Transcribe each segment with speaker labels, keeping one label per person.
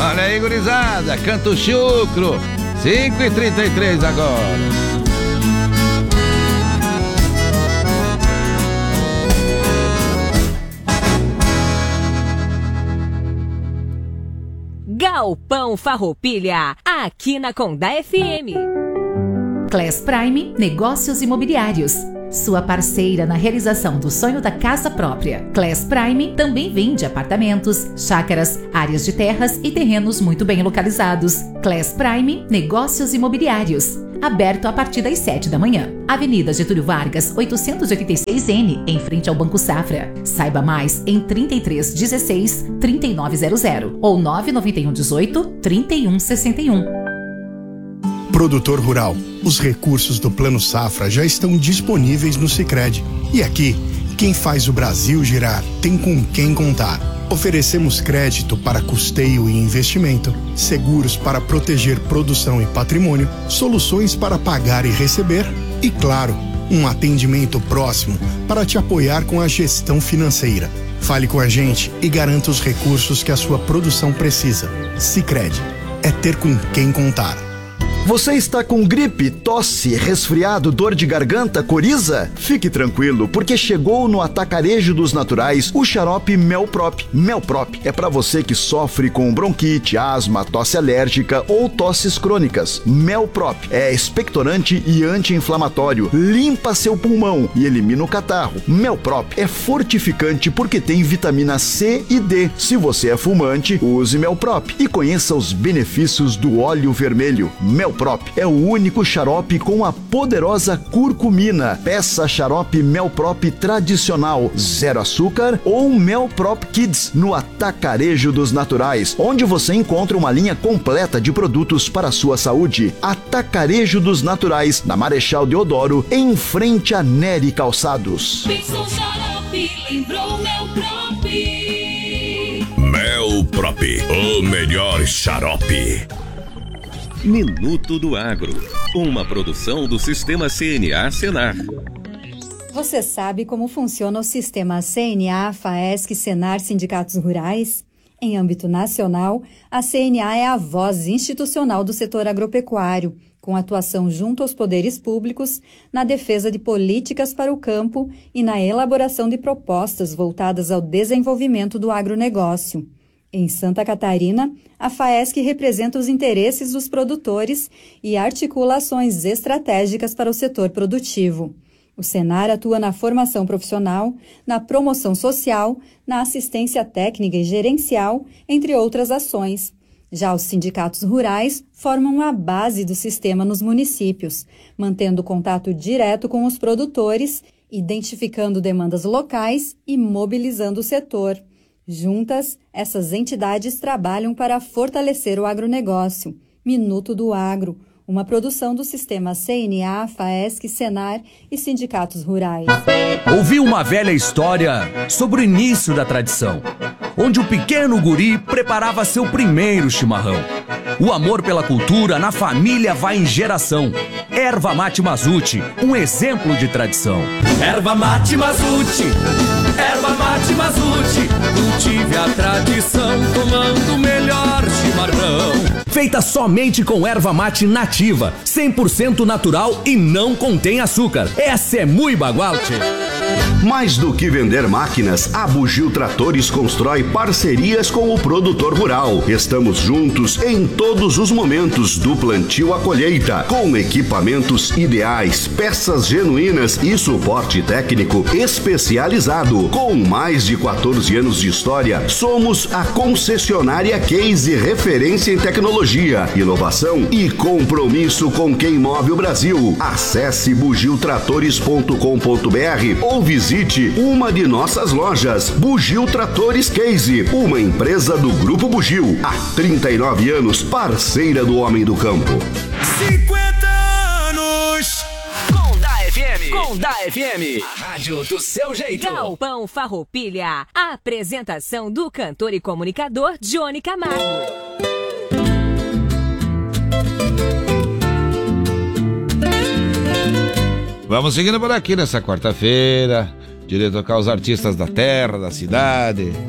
Speaker 1: Olha aí, gurizada, canta o chucro. 5h33 agora.
Speaker 2: Galpão Farroupilha, aqui na Condá FM.
Speaker 3: Class Prime Negócios Imobiliários, sua parceira na realização do sonho da casa própria. Class Prime também vende apartamentos, chácaras, áreas de terras e terrenos muito bem localizados. Class Prime Negócios Imobiliários, aberto a partir das 7 da manhã. Avenida Getúlio Vargas, 886N, em frente ao Banco Safra. Saiba mais em 3316-3900 ou 99118-3161.
Speaker 4: Produtor rural, os recursos do Plano Safra já estão disponíveis no Sicredi. E aqui, quem faz o Brasil girar tem com quem contar. Oferecemos crédito para custeio e investimento, seguros para proteger produção e patrimônio, soluções para pagar e receber e, claro, um atendimento próximo para te apoiar com a gestão financeira. Fale com a gente e garanta os recursos que a sua produção precisa. Sicredi, é ter com quem contar.
Speaker 5: Você está com gripe, tosse, resfriado, dor de garganta, coriza? Fique tranquilo, porque chegou no Atacarejo dos Naturais o xarope Melprop. Melprop é para você que sofre com bronquite, asma, tosse alérgica ou tosses crônicas. Melprop é expectorante e anti-inflamatório, limpa seu pulmão e elimina o catarro. Melprop é fortificante porque tem vitamina C e D. Se você é fumante, use Melprop e conheça os benefícios do óleo vermelho. Melprop é o único xarope com a poderosa curcumina. Peça xarope Melprop tradicional, 0 açúcar ou Melprop Kids no Atacarejo dos Naturais, onde você encontra uma linha completa de produtos para a sua saúde. Atacarejo dos Naturais, na Marechal Deodoro, em frente a Nery Calçados.
Speaker 6: Pensou xarope, lembrou Melprop.
Speaker 7: Melprop, o melhor xarope.
Speaker 8: Minuto do Agro, uma produção do Sistema CNA Senar.
Speaker 9: Você sabe como funciona o sistema CNA, FAESC, Senar, Sindicatos Rurais? Em âmbito nacional, a CNA é a voz institucional do setor agropecuário, com atuação junto aos poderes públicos, na defesa de políticas para o campo e na elaboração de propostas voltadas ao desenvolvimento do agronegócio. Em Santa Catarina, a FAESC representa os interesses dos produtores e articula ações estratégicas para o setor produtivo. O Senar atua na formação profissional, na promoção social, na assistência técnica e gerencial, entre outras ações. Já os sindicatos rurais formam a base do sistema nos municípios, mantendo contato direto com os produtores, identificando demandas locais e mobilizando o setor. Juntas, essas entidades trabalham para fortalecer o agronegócio. Minuto do Agro, uma produção do sistema CNA, FAESC, Senar e sindicatos rurais.
Speaker 10: Ouvi uma velha história sobre o início da tradição, onde o pequeno guri preparava seu primeiro chimarrão. O amor pela cultura na família vai em geração. Erva Mate Mazuti, um exemplo de tradição.
Speaker 11: Erva Mate Mazuti, Erva Mate Mazuti, cultive a tradição tomando o melhor chimarrão.
Speaker 10: Feita somente com erva mate nativa, 100% natural e não contém açúcar. Essa é muito bagual, tchê.
Speaker 12: Mais do que vender máquinas, a Bugio Tratores constrói parcerias com o produtor rural. Estamos juntos em todos os momentos, do plantio à colheita, com equipamentos ideais, peças genuínas e suporte técnico especializado. Com mais de 14 anos de história, somos a concessionária Case, referência em tecnologia, inovação e compromisso com quem move o Brasil. Acesse bugiotratores.com.br ou visite uma de nossas lojas. Bugio Tratores Case, uma empresa do Grupo Bugio, há 39 anos, parceira do homem do campo.
Speaker 11: 50 anos!
Speaker 2: Condá FM. Condá FM. A rádio do seu jeito. Galpão Farroupilha. A apresentação do cantor e comunicador Johnny Camargo.
Speaker 1: Vamos seguindo por aqui nessa quarta-feira, direto tocar os artistas da terra, da cidade,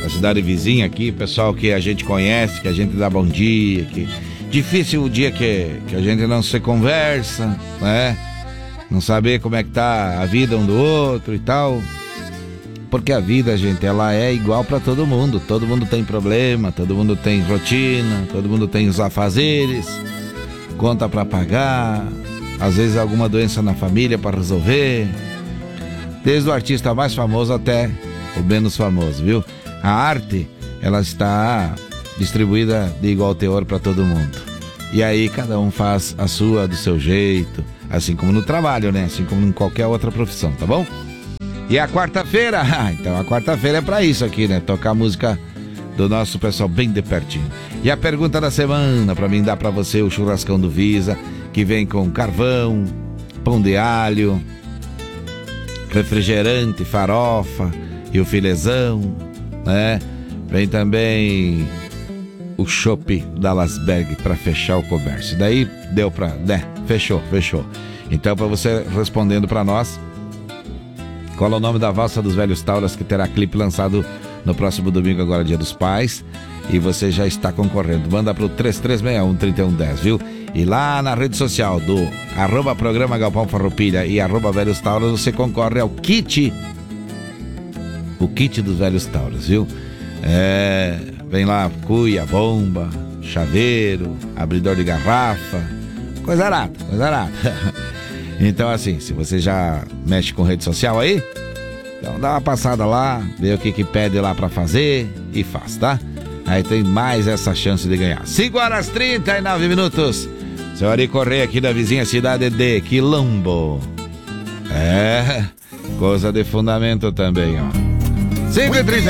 Speaker 1: da cidade vizinha aqui, pessoal que a gente conhece, que a gente dá bom dia, que difícil o dia que a gente não se conversa, né? Não saber como é que tá a vida um do outro e tal. Porque a vida, gente, ela é igual para todo mundo tem problema, todo mundo tem rotina, todo mundo tem os afazeres, conta para pagar, às vezes alguma doença na família para resolver, desde o artista mais famoso até o menos famoso, viu? A arte, ela está distribuída de igual teor para todo mundo, e aí cada um faz a sua do seu jeito, assim como no trabalho, né? Assim como em qualquer outra profissão, tá bom? E a quarta-feira? Então a quarta-feira é pra isso aqui, né? Tocar música do nosso pessoal bem de pertinho. E a pergunta da semana, pra mim dar pra você o churrascão do Visa, que vem com carvão, pão de alho, refrigerante, farofa e o filezão, né? Vem também o chopp da Lasberg pra fechar o comércio. Daí deu pra... né? Fechou. Então, pra você respondendo pra nós, qual é o nome da valsa dos velhos Tauras, que terá clipe lançado no próximo domingo, agora Dia dos Pais, e você já está concorrendo. Manda pro 3361-3110, viu? E lá na rede social do @programa Galpão Farroupilha e @velhos Tauras, você concorre ao kit, o kit dos velhos Tauras, viu? Vem lá, cuia, bomba, chaveiro, abridor de garrafa, coisa arada. Então, assim, se você já mexe com rede social aí, então dá uma passada lá, vê o que pede lá pra fazer e faz, tá? Aí tem mais essa chance de ganhar. 5h39. Seu Ari Correia aqui da vizinha cidade de Quilombo. Coisa de fundamento também, ó. 5h30.